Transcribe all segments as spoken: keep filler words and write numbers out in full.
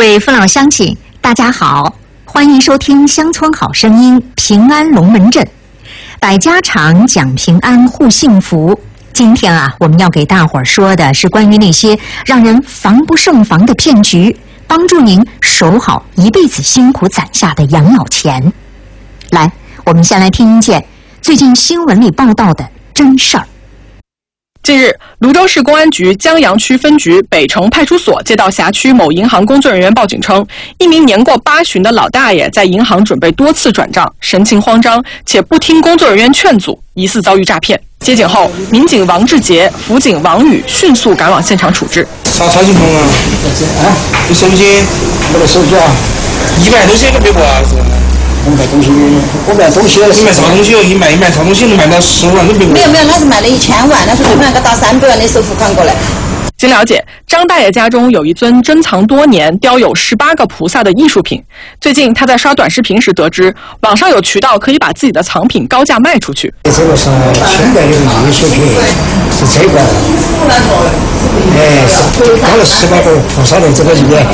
位父老乡亲，大家好，欢迎收听《乡村好声音》平安龙门阵，百家常讲平安护幸福。今天啊，我们要给大伙儿说的是关于那些让人防不胜防的骗局，帮助您守好一辈子辛苦攒下的养老钱。来，我们先来听一件最近新闻里报道的真事儿。 近日，泸州市公安局江阳区分局北城派出所接到辖区某银行工作人员报警称，一名年过八旬的老大爷在银行准备多次转账，神情慌张，且不听工作人员劝阻，疑似遭遇诈骗。接警后，民警王志杰、辅警王宇迅速赶往现场处置。 啥啥情况啊？啊，你手机，我的手机啊，一百多些都没过啊！是。我卖东西，我卖东西，你卖啥东西？你卖一卖啥东西能卖到十万都没过？ 没有没有，那是卖了一千万，那是最款个到三百万的首付款过来。 经了解，张大爷家中有一尊珍藏多年、雕有十八个菩萨的艺术品。最近他在刷短视频时得知，网上有渠道可以把自己的藏品高价卖出去。 这个是清代的艺术品，是这个，哎，是雕了十八个菩萨的这个脸。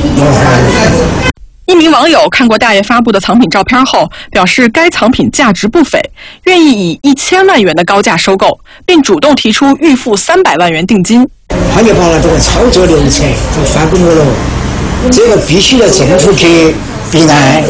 一名网友看过大爷发布的藏品照片后，表示该藏品价值不菲，愿意以一千万元的高价收购，并主动提出预付三百万元定金。 他就把了这个操作流程就翻给我了，这个必须要正出去避难。